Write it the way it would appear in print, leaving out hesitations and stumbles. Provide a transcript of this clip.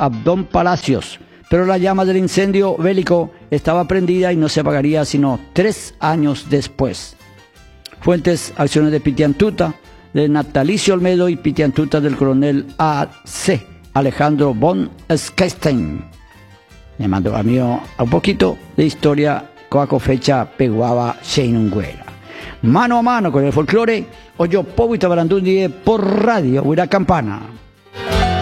Abdón Palacios, pero la llama del incendio bélico estaba prendida y no se apagaría sino 3 años después. Fuentes: acciones de Pitiantuta, de Natalicio Olmedo, y Pitiantuta del coronel A.C. Alejandro von Skestein. Me mandó a mí un poquito de historia, coaco fecha peguaba Sheinunguera. Mano a mano con el folclore, Oyo Povo y Tabarandundie por Radio Huira Campana.